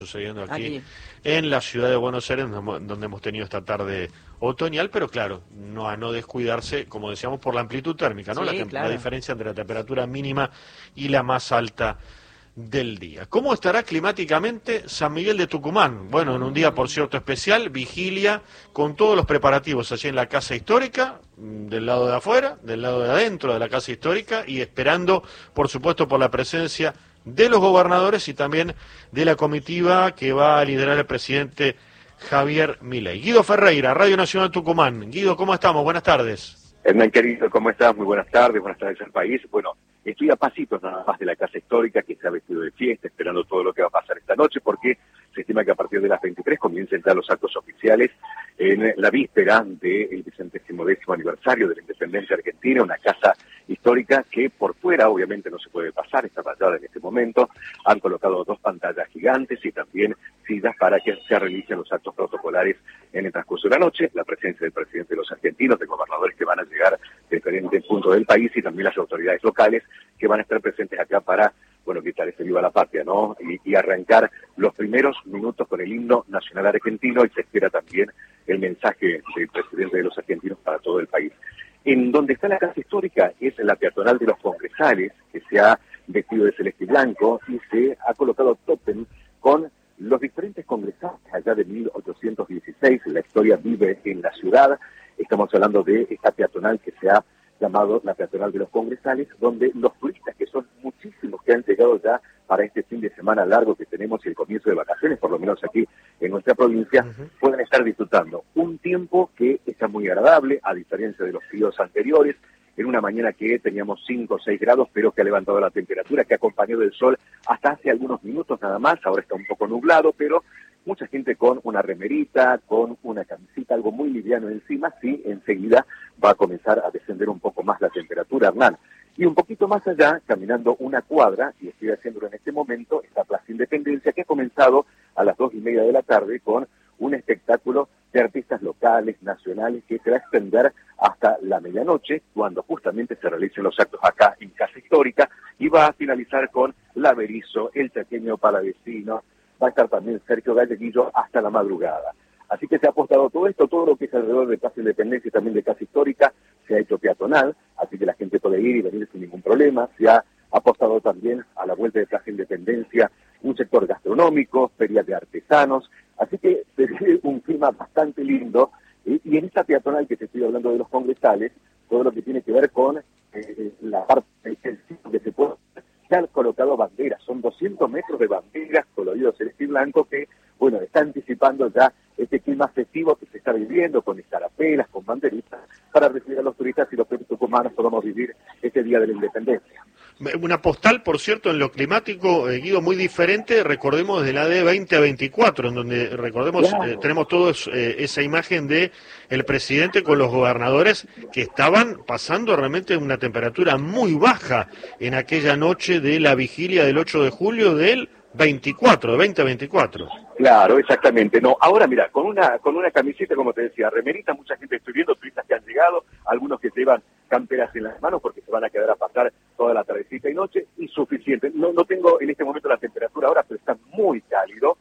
Sucediendo aquí en la ciudad de Buenos Aires, donde hemos tenido esta tarde otoñal, pero claro, no a no descuidarse, como decíamos, por la amplitud térmica, ¿no? Sí, La diferencia entre la temperatura mínima y la más alta del día. ¿Cómo estará climáticamente San Miguel de Tucumán? Bueno, en un día, por cierto, especial, vigilia, con todos los preparativos allí en la Casa Histórica, del lado de afuera, del lado de adentro de la Casa Histórica, y esperando, por supuesto, por la presencia de los gobernadores y también de la comitiva que va a liderar el presidente Javier Milei. Guido Ferreira, Radio Nacional Tucumán. Guido, ¿cómo estamos? Buenas tardes. Hernán querido, ¿cómo estás? Muy buenas tardes al país. Bueno, estoy a pasitos nada más de la Casa Histórica, que se ha vestido de fiesta, esperando todo lo que va a pasar esta noche, porque se estima que a partir de las 23 comiencen ya los actos oficiales en la víspera del 110º aniversario de la independencia argentina, una casa histórica que por fuera obviamente no se puede pasar, está vallada en este momento. Han colocado 2 pantallas gigantes y también sillas para que se realicen los actos protocolares en el transcurso de la noche, la presencia del presidente de los argentinos, de gobernadores que van a llegar de diferentes puntos del país y también las autoridades locales que van a estar presentes acá para, bueno, quitar ese viva la patria, ¿no? Y arrancar los primeros minutos con el himno nacional argentino, y se espera también el mensaje del presidente de los argentinos para todo el país. En donde está la Casa Histórica es en la peatonal de los Congresales, que se ha vestido de celeste y blanco y se ha colocado tótem con los diferentes congresales allá de 1816. La historia vive en la ciudad. Estamos hablando de esta peatonal que se ha llamado la peatonal de los Congresales, donde los turistas, que son muchísimos que han llegado ya para este fin de semana largo que tenemos y el comienzo de vacaciones, por lo menos aquí en nuestra provincia, pueden estar disfrutando un tiempo que está muy agradable, a diferencia de los fríos anteriores, en una mañana que teníamos 5 o 6 grados, pero que ha levantado la temperatura, que ha acompañado el sol hasta hace algunos minutos nada más. Ahora está un poco nublado, pero mucha gente con una remerita, con una camisita, algo muy liviano encima, sí, enseguida va a comenzar a descender un poco más la temperatura, Hernán. Y un poquito más allá, caminando una cuadra, y estoy haciéndolo en este momento, está Plaza Independencia, que ha comenzado a las 2:30 de la tarde con un espectáculo de artistas locales, nacionales, que se va a extender hasta la medianoche, cuando justamente se realicen los actos acá en Casa Histórica, y va a finalizar con La Berizo, El Chaqueño Palavecino, va a estar también Sergio Galleguillo hasta la madrugada. Así que se ha apostado todo esto, todo lo que es alrededor de Plaza Independencia y también de Casa Histórica, se ha hecho peatonal, así que la gente puede ir y venir sin ningún problema. Se ha apostado también a la vuelta de Plaza Independencia un sector gastronómico, ferias de artesanos, así que se ve un clima bastante lindo. Y en esta peatonal que te estoy hablando de los congresales, todo lo que tiene que ver con la parte que se puede, se han colocado banderas, son 200 metros de banderas coloridos celeste y blanco que, bueno, está anticipando ya este clima festivo que se está viviendo, con escarapelas, con banderitas, para recibir a los turistas y los tucumanos podamos vivir este Día de la Independencia. Una postal, por cierto, en lo climático, Guido, muy diferente, recordemos, de la de 2024, en donde, recordemos, claro, tenemos todos esa imagen de el presidente con los gobernadores que estaban pasando realmente una temperatura muy baja en aquella noche de la vigilia del 8 de julio del 24, de 2024. Claro, exactamente. No, ahora mira, con una camiseta, como te decía, remerita, mucha gente estoy viendo, turistas que han llegado, algunos que llevan camperas en las manos porque se van a quedar a pasar toda la tardecita y noche, y suficiente. No tengo en este momento la temperatura ahora, pero está muy cálido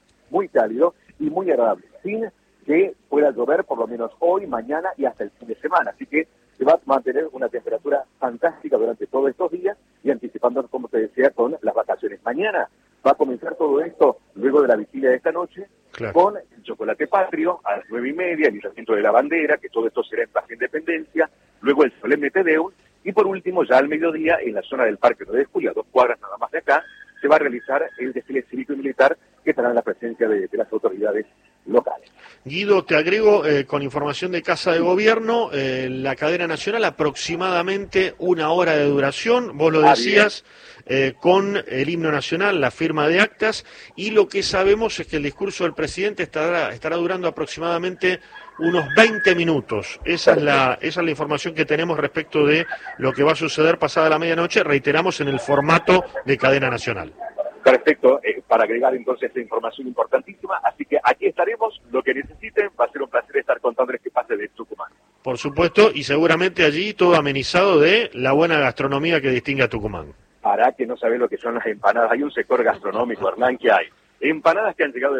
y muy agradable, sin que pueda llover por lo menos hoy, mañana y hasta el fin de semana. Así que se va a mantener una temperatura fantástica durante todos estos días y anticipando, como te decía, con las vacaciones. Mañana va a comenzar todo esto luego de la vigilia de esta noche, claro, con el chocolate patrio a las 9:30, el izamiento de la bandera, que todo esto será en Plaza Independencia, luego el solemne Te Deum, y por último, ya al mediodía, en la zona del Parque 9 de Julio, a 2 cuadras nada más de acá, se va a realizar el desfile cívico y militar, que estará en la presencia de las autoridades locales. Guido, te agrego con información de Casa de Gobierno, la cadena nacional aproximadamente 1 hora de duración, vos lo decías, con el himno nacional, la firma de actas, y lo que sabemos es que el discurso del presidente estará durando aproximadamente unos 20 minutos. Esa es la información que tenemos respecto de lo que va a suceder pasada la medianoche, reiteramos, en el formato de cadena nacional. Perfecto, para agregar entonces esta información importantísima, así que aquí estaremos, lo que necesiten, va a ser un placer estar contándoles qué pasa de Tucumán. Por supuesto, y seguramente allí todo amenizado de la buena gastronomía que distingue a Tucumán. Para que no sabés lo que son las empanadas, hay un sector gastronómico, Hernán, que hay Empanadas que han llegado